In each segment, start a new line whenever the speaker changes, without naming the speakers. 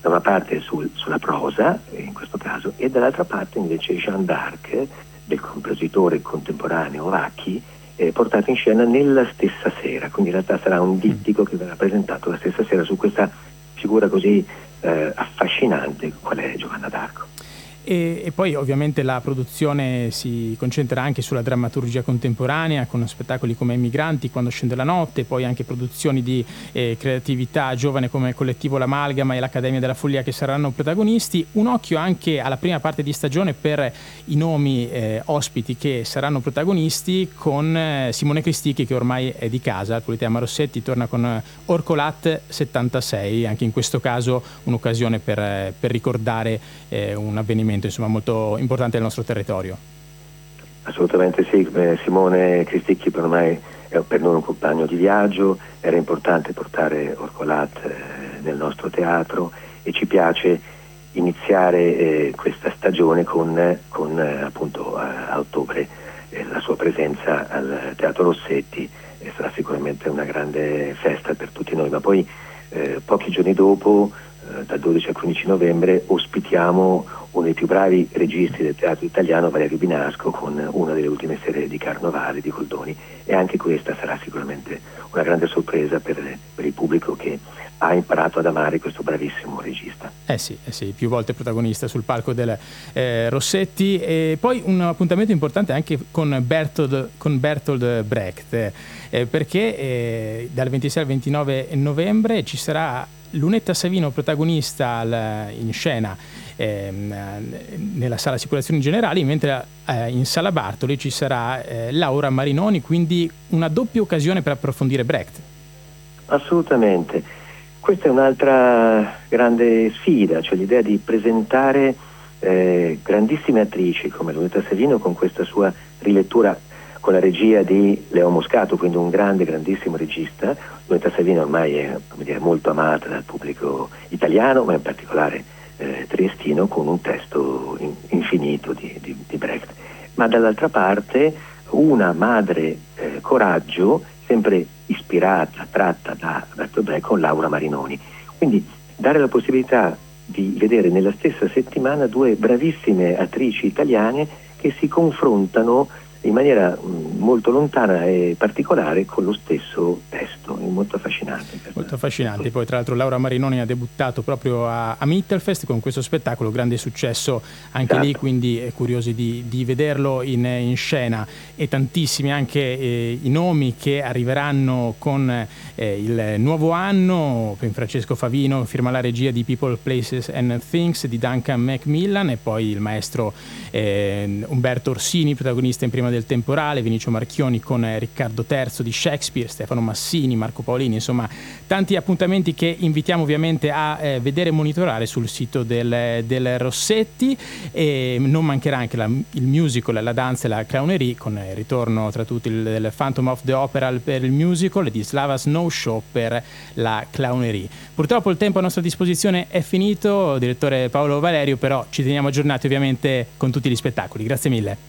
da una parte sulla prosa, in questo caso, e dall'altra parte invece Jeanne d'Arc, del compositore contemporaneo Vacchi, portato in scena nella stessa sera, quindi in realtà sarà un dittico che verrà presentato la stessa sera su questa figura così affascinante qual è Giovanna d'Arco.
E poi ovviamente la produzione si concentra anche sulla drammaturgia contemporanea, con spettacoli come I Migranti, Quando scende la notte, poi anche produzioni di creatività giovane come il collettivo L'Amalgama e l'Accademia della Follia che saranno protagonisti. Un occhio anche alla prima parte di stagione per i nomi ospiti che saranno protagonisti, con Simone Cristicchi, che ormai è di casa, il Politeama Rossetti torna con Orcolat 76, anche in questo caso un'occasione per ricordare un avvenimento insomma molto importante del nostro territorio.
Assolutamente sì, Simone Cristicchi per noi è un compagno di viaggio, era importante portare Orcolat nel nostro teatro e ci piace iniziare questa stagione con appunto a ottobre la sua presenza al Teatro Rossetti, sarà sicuramente una grande festa per tutti noi, ma poi pochi giorni dopo, dal 12 al 15 novembre, ospitiamo uno dei più bravi registi del teatro italiano, Valerio Binasco, con una delle ultime serie di Carnovale di Goldoni, e anche questa sarà sicuramente una grande sorpresa per il pubblico che ha imparato ad amare questo bravissimo regista.
Sì, più volte protagonista sul palco del Rossetti. E poi un appuntamento importante anche con Bertolt Brecht, perché dal 26 al 29 novembre ci sarà Lunetta Savino protagonista in scena nella sala assicurazioni generali, mentre in sala Bartoli ci sarà Laura Marinoni, quindi una doppia occasione per approfondire Brecht.
Assolutamente, questa è un'altra grande sfida, cioè l'idea di presentare grandissime attrici come Lunetta Savino con questa sua rilettura con la regia di Leo Moscato, quindi un grandissimo regista. Lunetta Savino ormai è, come dire, molto amata dal pubblico italiano, ma in particolare triestino, con un testo infinito di Brecht. Ma dall'altra parte una madre coraggio, sempre ispirata, tratta da Bertolt Brecht, con Laura Marinoni. Quindi dare la possibilità di vedere nella stessa settimana due bravissime attrici italiane che si confrontano in maniera molto lontana e particolare con lo stesso testo, è molto affascinante.
Molto affascinante. Poi tra l'altro Laura Marinoni ha debuttato proprio a Mittelfest con questo spettacolo, grande successo anche lì, quindi curiosi di vederlo in scena, e tantissimi anche i nomi che arriveranno con il nuovo anno. Francesco Favino firma la regia di People, Places and Things di Duncan Macmillan, e poi il maestro Umberto Orsini, protagonista in Prima del Temporale, Vinicio Marchioni con Riccardo III di Shakespeare, Stefano Massini, Marco Paolini, insomma tanti appuntamenti che invitiamo ovviamente a vedere e monitorare sul sito del Rossetti. E non mancherà anche il musical, la danza e la clownerie, con il ritorno tra tutti del Phantom of the Opera per il musical e di Slava Snow Show per la clownerie. Purtroppo il tempo a nostra disposizione è finito, direttore Paolo Valerio, però ci teniamo aggiornati ovviamente con tutti gli spettacoli. Grazie mille.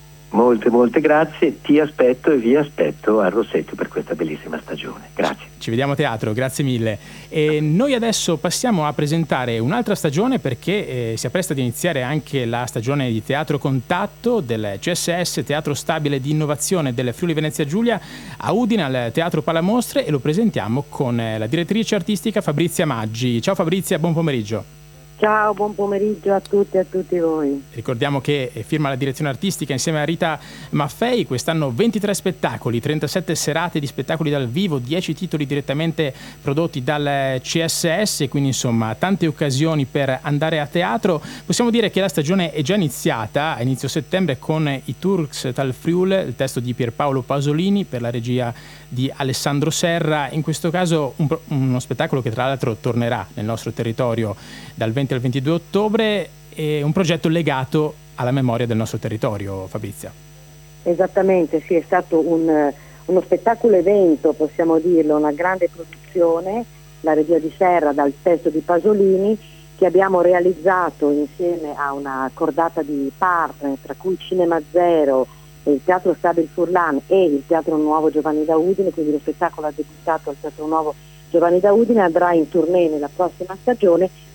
Molte grazie, ti aspetto e vi aspetto al Rossetti per questa bellissima stagione. Grazie.
Ci vediamo a teatro, grazie mille. E noi adesso passiamo a presentare un'altra stagione, perché si appresta ad iniziare anche la stagione di Teatro Contatto del CSS, Teatro Stabile di Innovazione del Friuli Venezia Giulia, a Udine al Teatro Palamostre, e lo presentiamo con la direttrice artistica Fabrizia Maggi. Ciao Fabrizia, buon pomeriggio.
Ciao, buon pomeriggio a tutti e a tutti voi.
Ricordiamo che firma la direzione artistica insieme a Rita Maffei. Quest'anno 23 spettacoli, 37 serate di spettacoli dal vivo, 10 titoli direttamente prodotti dal CSS, quindi insomma tante occasioni per andare a teatro. Possiamo dire che la stagione è già iniziata a inizio settembre con i Turks dal Friul, il testo di Pierpaolo Pasolini per la regia di Alessandro Serra. In questo caso uno spettacolo che tra l'altro tornerà nel nostro territorio dal 20 al 22 ottobre, è un progetto legato alla memoria del nostro territorio, Fabrizia.
Esattamente, sì, è stato uno spettacolo evento, possiamo dirlo, una grande produzione, la regia di Serra dal testo di Pasolini, che abbiamo realizzato insieme a una cordata di partner, tra cui Cinema Zero, il Teatro Stabile Furlan e il Teatro Nuovo Giovanni da Udine. Quindi lo spettacolo ha debuttato al Teatro Nuovo Giovanni da Udine, andrà in tournée nella prossima stagione